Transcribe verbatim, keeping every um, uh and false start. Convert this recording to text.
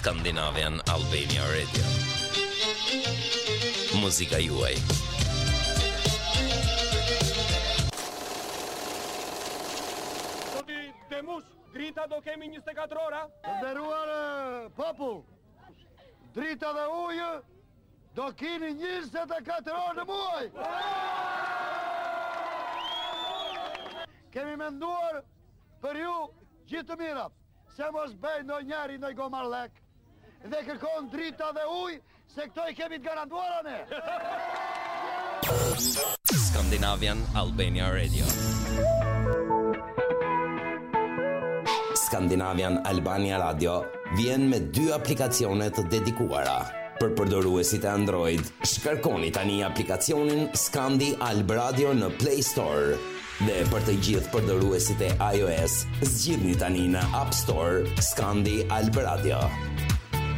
Scandinavian Albania Radio. Muzika juaj. Demush, drita do kemi njëzet e katër ora? Të nderuar popull, drita dhe ujë do keni njëzet e katër orë në muaj. Kemi menduar për ju gjithë të mirat, se mos bëj në njeri në gomar lek, dhe kërkon drita dhe ujë, se këto i kemi të garantuara ne. Scandinavian Albania Radio. Scandinavian Albania Radio vjen me dy aplikacione të dedikuara. Për përdoruesit e Android, shkarkoni tani aplikacionin Scandi Alb Radio në Play Store. Dhe për të gjithë përdoruesit e iOS, zgjidhni tani në App Store Scandi Alb Radio.